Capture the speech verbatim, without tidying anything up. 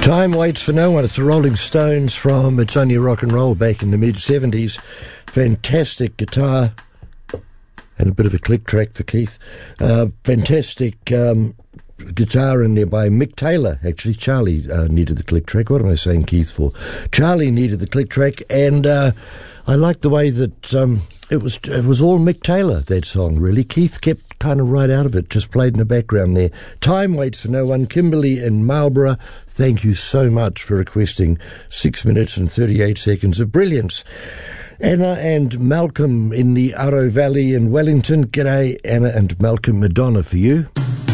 Time waits for no one. It's the Rolling Stones from It's Only Rock and Roll back in the mid-seventies. Fantastic guitar and a bit of a click track for Keith. Uh, fantastic um, guitar in there by Mick Taylor. Actually, Charlie uh, needed the click track. What am I saying Keith for? Charlie needed the click track, and uh, I liked the way that um, it was it was all Mick Taylor, that song, really. Keith kept kind of right out of it, just played in the background there. Time waits for no one. Kimberly in Marlborough, thank you so much for requesting six minutes and thirty-eight seconds of brilliance. Anna and Malcolm in the Arrow Valley in Wellington. G'day, Anna and Malcolm. Madonna for you.